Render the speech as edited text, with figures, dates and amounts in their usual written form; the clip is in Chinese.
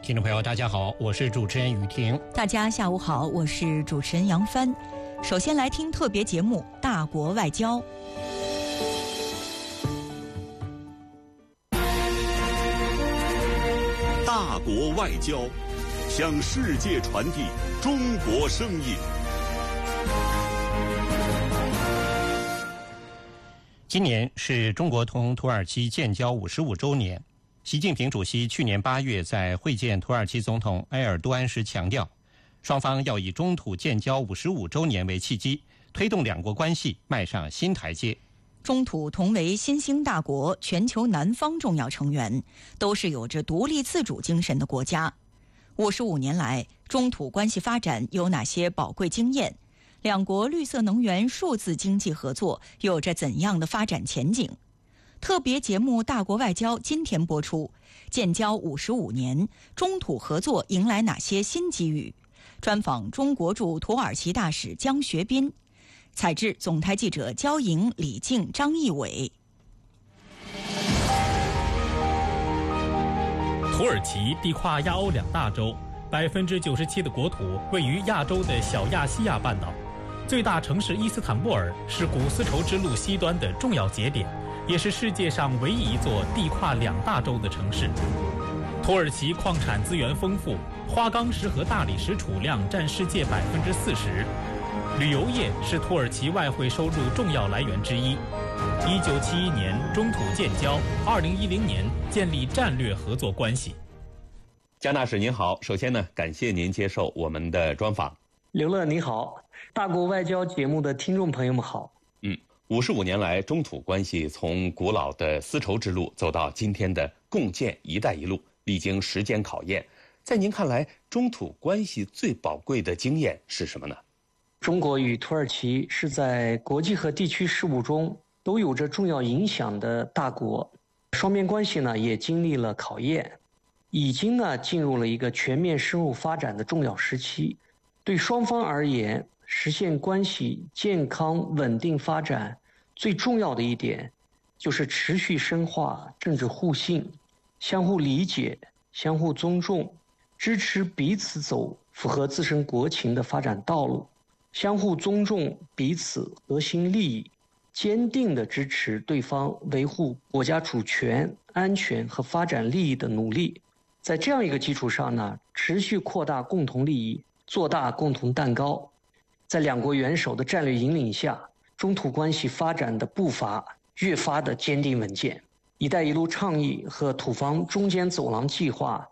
听众朋友大家好，我是主持人雨婷。 大家下午好，我是主持人杨帆。首先来听特别节目《大国外交》。 大国外交，向世界传递中国声音。 今年是中国同土耳其建交55周年。习近平主席去年8月在会见土耳其总统埃尔多安时强调，双方要以中土建交55周年为契机，推动两国关系迈上新台阶。 中土同为新兴大国、全球南方重要成员，都是有着独立自主精神的国家。55年来，中土关系发展有哪些宝贵经验？两国绿色能源、数字经济合作有着怎样的发展前景？特别节目《大国外交》今天播出，建交55年，中土合作迎来哪些新机遇？专访中国驻土耳其大使江学斌，采制总台记者焦莹、李静、张义伟。 土耳其地跨亚欧两大洲，97%的国土位于亚洲的小亚细亚半岛，最大城市伊斯坦布尔是古丝绸之路西端的重要节点，也是世界上唯一一座地跨两大洲的城市。土耳其矿产资源丰富，花岗石和大理石储量占世界40%。旅游业是土耳其外汇收入重要来源之一。1971年中土建交，2010年建立战略合作关系。 江大使您好，首先呢，感谢您接受我们的专访。 刘乐你好，大国外交节目的听众朋友们好。 55年来，中土关系从古老的丝绸之路走到今天的共建“一带一路”，历经时间考验。在您看来，中土关系最宝贵的经验是什么呢？ 中国与土耳其是在国际和地区事务中都有着重要影响的大国，双边关系呢也经历了考验，已经呢进入了一个全面深入发展的重要时期。对双方而言，实现关系健康稳定发展最重要的一点就是持续深化政治互信，相互理解，相互尊重，支持彼此走符合自身国情的发展道路，相互尊重彼此核心利益，坚定地支持对方维护国家主权、安全和发展利益的努力。在这样一个基础上呢，持续扩大共同利益，做大共同蛋糕。在两国元首的战略引领下，中土关系发展的步伐越发的坚定稳健。“一带一路”倡议和土方中间走廊计划